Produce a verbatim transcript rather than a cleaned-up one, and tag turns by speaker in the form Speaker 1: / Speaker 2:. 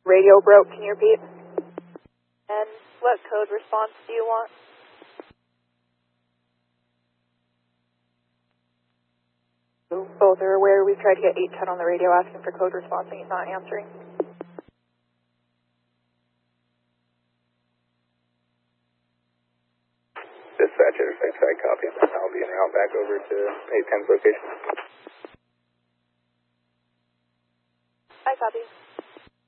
Speaker 1: Radio broke, can you repeat?
Speaker 2: And what code response do you want?
Speaker 1: Both are aware we tried to get eight ten on the radio asking for code response and he's not answering.
Speaker 3: Dispatcher, six side copy. I'll be en route back over to eight ten's location.